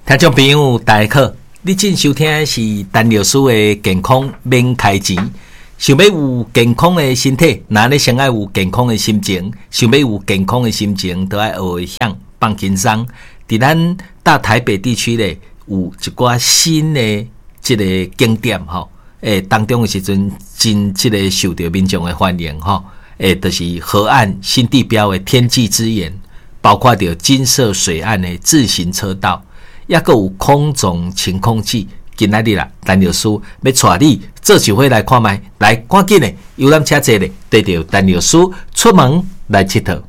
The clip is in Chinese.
听众朋友大家好，你正收听的是陈老师的健康免开钱。想要有健康的身体，那你先要有健康的心情。想要有健康的心情，都要学会向放轻松。伫咱大台北地区咧，有一寡新的这个景点吼，当中的时阵真这个受到民众的欢迎吼，就是河岸新地标的天际之眼，包括着金色水岸的自行车道。也阁有空中晴空记，今仔日啦，陈老师要带你做一回来看卖，来赶紧的游览车坐咧，跟着陈老师出门来佚佗。